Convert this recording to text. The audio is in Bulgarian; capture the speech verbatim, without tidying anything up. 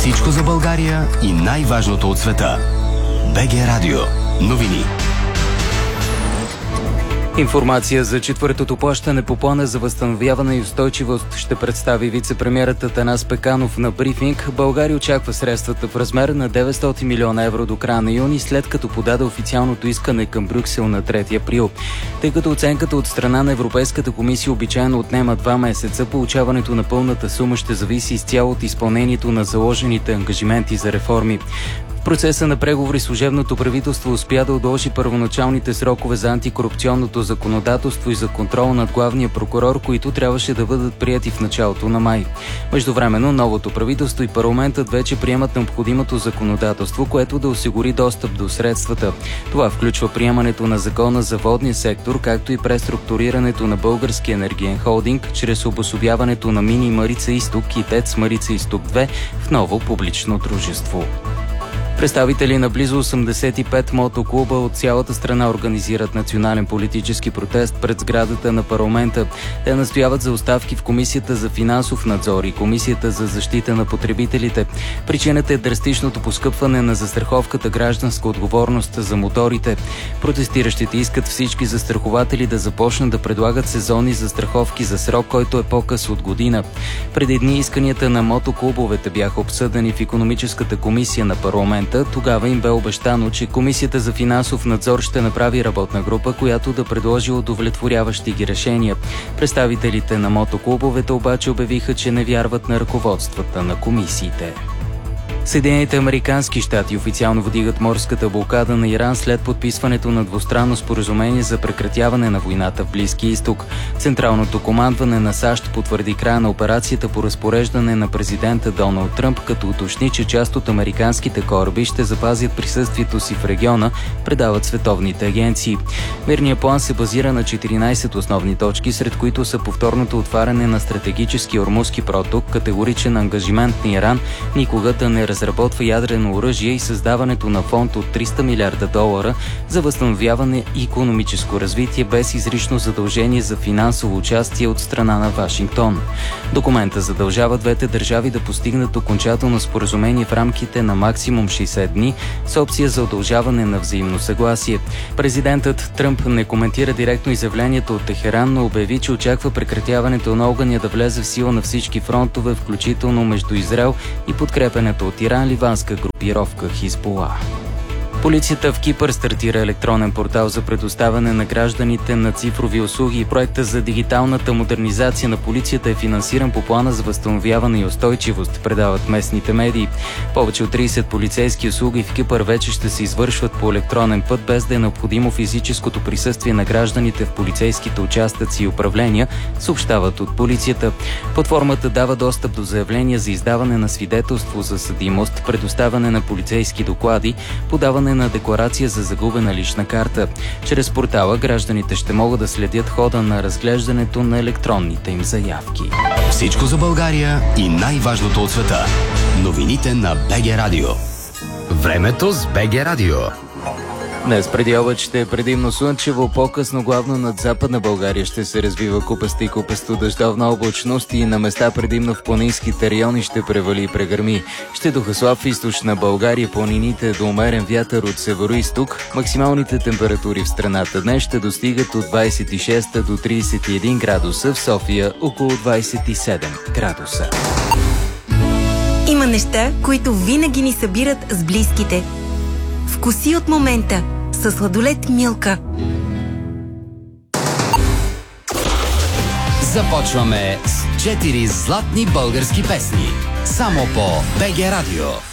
Всичко за България и най-важното от света. БГ Радио. Новини. Информация за четвъртото плащане по плана за възстановяване и устойчивост ще представи вице-премиерът Атанас Пеканов на брифинг. България очаква средствата в размер на деветстотин милиона евро до края на юни, след като подаде официалното искане към Брюксел на трети април. Тъй като оценката от страна на Европейската комисия обичайно отнема два месеца, получаването на пълната сума ще зависи изцяло от изпълнението на заложените ангажименти за реформи. В процеса на преговори служебното правителство успя да удължи първоначалните срокове за антикорупционното законодателство и за контрол над главния прокурор, които трябваше да бъдат прияти в началото на май. Междувременно новото правителство и парламентът вече приемат необходимото законодателство, което да осигури достъп до средствата. Това включва приемането на закона за водния сектор, както и преструктурирането на Българския енергиен холдинг, чрез обособяването на Мини Марица Изток и ТЕЦ Марица Изток две в ново публично дружество. Представители на близо осемдесет и пет мотоклуба от цялата страна организират национален политически протест пред сградата на парламента. Те настояват за оставки в Комисията за финансов надзор и Комисията за защита на потребителите. Причината е драстичното поскъпване на застраховката гражданска отговорност за моторите. Протестиращите искат всички застрахователи да започнат да предлагат сезонни застраховки за срок, който е по-къс от година. Преди дни исканията на мотоклубовете бяха обсъдени в Икономическата комисия на парламента. Тогава им бе обещано, че Комисията за финансов надзор ще направи работна група, която да предложи удовлетворяващи ги решения. Представителите на мотоклубовете обаче обявиха, че не вярват на ръководствата на комисиите. Съединените американски щати официално вдигат морската блокада на Иран след подписването на двустранно споразумение за прекратяване на войната в Близкия изток. Централното командване на САЩ потвърди края на операцията по разпореждане на президента Доналд Тръмп, като уточни, че част от американските кораби ще запазят присъствието си в региона, предават световните агенции. Мирният план се базира на четиринайсет основни точки, сред които са повторното отваряне на стратегически Ормузски проток, категоричен ангажимент на Иран никога да не разработва ядрено оръжие и създаването на фонд от триста милиарда долара за възстановяване и икономическо развитие без изрично задължение за финансово участие от страна на Вашингтон. Документа задължава двете държави да постигнат окончателно споразумение в рамките на максимум шейсет дни с опция за удължаване на взаимно съгласие. Президентът Тръмп не коментира директно изявлението от Техеран, но обяви, че очаква прекратяването на огъня да влезе в сила на всички фронтове, включително между Израел и подкрепянето от Иран ливанска групировка Хизбула. Полицията в Кипър стартира електронен портал за предоставяне на гражданите на цифрови услуги и проекта за дигиталната модернизация на полицията е финансиран по плана за възстановяване и устойчивост, предават местните медии. Повече от трийсет полицейски услуги в Кипър вече ще се извършват по електронен път, без да е необходимо физическото присъствие на гражданите в полицейските участъци и управления, съобщават от полицията. Платформата дава достъп до заявления за издаване на свидетелство за съдимост, предоставяне на полицейски доклади, подаване на декларация за загубена лична карта. Чрез портала гражданите ще могат да следят хода на разглеждането на електронните им заявки. Всичко за България и най-важното от света. Новините на БГ Радио. Времето с БГ Радио. Днес преди обед ще е предимно слънчево, по-късно главно над Западна България ще се развива купаста и купасто дъждовна облачност и на места предимно в планинските райони ще превали и прегърми. Ще духа слаб в източна България, планините до умерен вятър от северо-изток. Максималните температури в страната днес ще достигат от двайсет и шест до трийсет и един градуса, в София около двайсет и седем градуса. Има неща, които винаги ни събират с близките. Вкуси от момента със сладолед Милка. Започваме с четири златни български песни. Само по БГ Радио.